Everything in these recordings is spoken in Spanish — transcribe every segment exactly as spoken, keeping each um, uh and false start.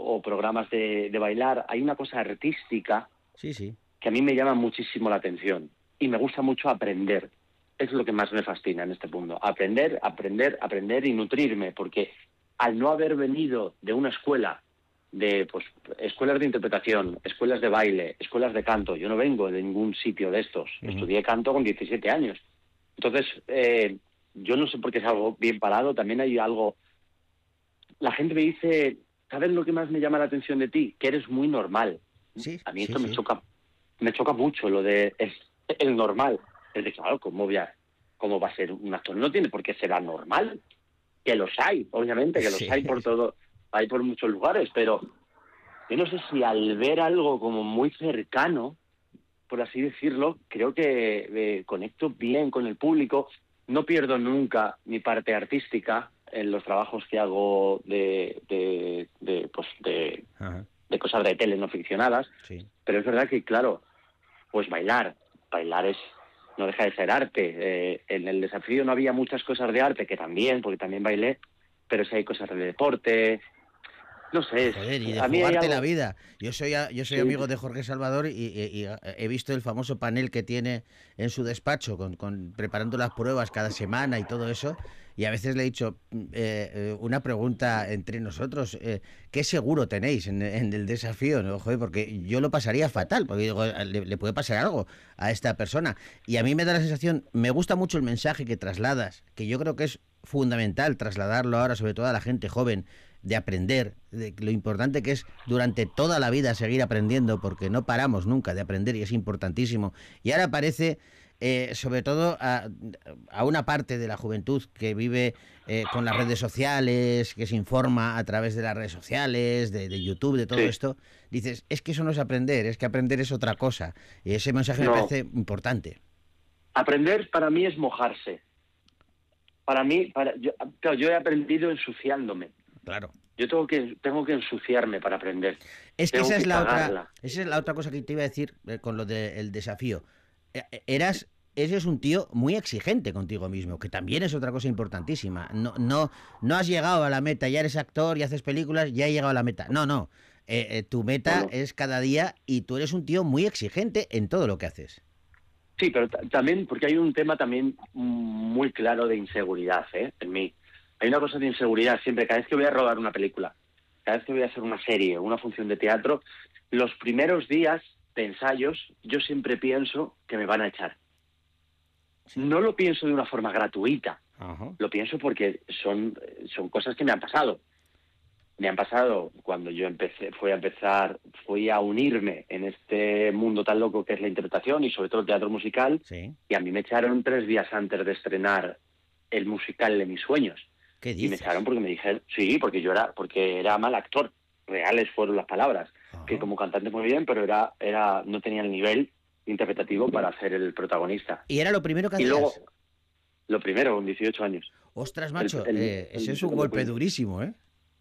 o programas de, de bailar, hay una cosa artística Sí, sí. que a mí me llama muchísimo la atención y me gusta mucho aprender. Es lo que más me fascina en este mundo. Aprender, aprender, aprender y nutrirme, porque al no haber venido de una escuela, de pues escuelas de interpretación, escuelas de baile, escuelas de canto, yo no vengo de ningún sitio de estos. Uh-huh. Estudié canto con diecisiete años. Entonces, eh, yo no sé por qué es algo bien parado, también hay algo... La gente me dice, ¿sabes lo que más me llama la atención de ti? Que eres muy normal. Sí, A mí sí, esto me sí. choca, me choca mucho, lo de el, el normal. Es de, claro, ¿cómo, voy a, ¿cómo va a ser un actor? No tiene por qué ser anormal. Que los hay, obviamente, que los Sí. hay por todo, hay por muchos lugares, pero yo no sé si al ver algo como muy cercano, por así decirlo, creo que eh, conecto bien con el público. No pierdo nunca mi parte artística en los trabajos que hago de, de, de, pues de, Ajá. de cosas de tele no ficcionadas, Sí. pero es verdad que, claro, pues bailar, bailar es no deja de ser arte. Eh, en el desafío no había muchas cosas de arte, que también, porque también bailé, pero sí hay cosas de deporte, no sé, es, Joder, y de a mí hay jugarte la algo... vida. Yo soy a- yo soy Sí, amigo de Jorge Salvador y, y- y he visto el famoso panel que tiene en su despacho con, con preparando las pruebas cada semana y todo eso. Y a veces le he dicho eh, eh, una pregunta entre nosotros: eh, ¿qué seguro tenéis en, en el desafío? ¿No? Joder, porque yo lo pasaría fatal, porque digo, le, le puede pasar algo a esta persona. Y a mí me da la sensación, me gusta mucho el mensaje que trasladas, que yo creo que es fundamental trasladarlo ahora, sobre todo a la gente joven, de aprender, de lo importante que es durante toda la vida seguir aprendiendo, porque no paramos nunca de aprender y es importantísimo. Y ahora parece, eh, sobre todo a, a una parte de la juventud que vive eh, con las redes sociales, que se informa a través de las redes sociales, de, de YouTube, de todo sí, esto, dices, es que eso no es aprender, es que aprender es otra cosa. Y ese mensaje me no. parece importante. Aprender para mí es mojarse. Para mí, para, yo, claro, yo he aprendido ensuciándome. Claro. Yo tengo que, tengo que ensuciarme para aprender. Es que Tengo esa que es la otra, cagarla. esa es la otra cosa que te iba a decir eh, con lo del desafío. Eh, Eras, eres un tío muy exigente contigo mismo, que también es otra cosa importantísima. No, no, no has llegado a la meta, ya eres actor y haces películas, ya he llegado a la meta. No, no. Eh, eh, tu No, meta no. es cada día y tú eres un tío muy exigente en todo lo que haces. Sí, pero también, porque hay un tema también muy claro de inseguridad, ¿eh? En mí. Hay una cosa de inseguridad siempre, cada vez que voy a rodar una película, cada vez que voy a hacer una serie, una función de teatro, los primeros días de ensayos, yo siempre pienso que me van a echar. Sí. No lo pienso de una forma gratuita, Ajá. lo pienso porque son, son cosas que me han pasado. Me han pasado cuando yo empecé, fui a empezar, fui a unirme en este mundo tan loco que es la interpretación y sobre todo el teatro musical, Sí. y a mí me echaron tres días antes de estrenar el musical de mis sueños. ¿Qué Y me echaron dices? porque me dijeron, sí, porque yo era, porque era mal actor. Reales fueron las palabras. Que Ajá. como cantante muy bien, pero era, era, no tenía el nivel interpretativo para ser el protagonista. ¿Y era lo primero que Y luego, hacías? lo primero, con dieciocho años. Ostras, El, macho, el, eh, ese el, es un cuando golpe fui. durísimo, ¿eh?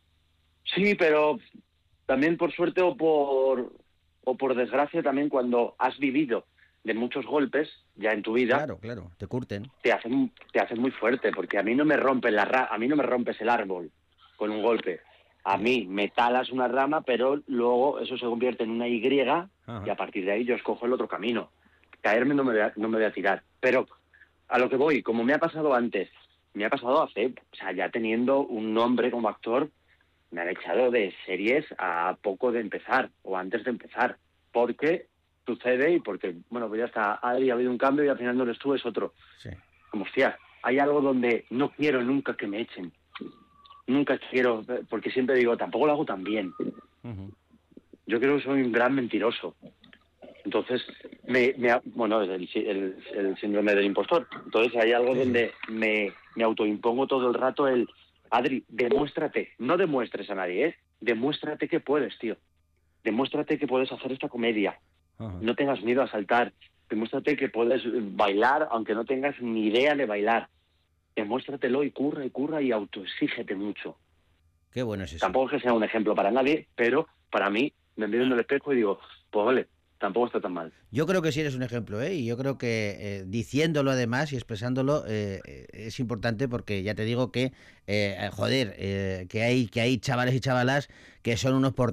Sí, pero también por suerte o por, o por desgracia, también cuando has vivido de muchos golpes ya en tu vida, Claro, claro, te curten. te hacen, te hacen muy fuerte, porque a mí no me rompen la ra a mí no me rompes el árbol con un golpe. A Ya. mí me talas una rama, pero luego eso se convierte en una Y y Ajá. a partir de ahí yo escojo el otro camino. Caerme no me voy a, no me voy a tirar. Pero a lo que voy, como me ha pasado antes, me ha pasado hace, o sea, ya teniendo un nombre como actor, me han echado de series a poco de empezar o antes de empezar, porque sucede y porque, bueno, pues ya está, ha habido un cambio y al final no eres tú, es otro. Sí. Como, hostia, hay algo donde no quiero nunca que me echen, nunca quiero, porque siempre digo, tampoco lo hago tan bien. Uh-huh. Yo creo que soy un gran mentiroso. Entonces, me, me bueno, el, el, el síndrome del impostor. Entonces hay algo Sí, sí. donde me, me autoimpongo todo el rato el, Adri, demuéstrate, no demuestres a nadie, ¿eh? Demuéstrate que puedes, tío. Demuéstrate que puedes hacer esta comedia. Uh-huh. No tengas miedo a saltar. Demuéstrate que puedes bailar aunque no tengas ni idea de bailar. Demuéstratelo y curra y curra y autoexígete mucho. Qué bueno es eso. Tampoco es que sea un ejemplo para nadie, pero para mí me miro en el espejo y digo, pues vale, tampoco está tan mal. Yo creo que sí eres un ejemplo, ¿eh? Y yo creo que eh, diciéndolo además y expresándolo eh, eh, es importante porque ya te digo que, eh, joder, eh, que hay que hay chavales y chavalas que son unos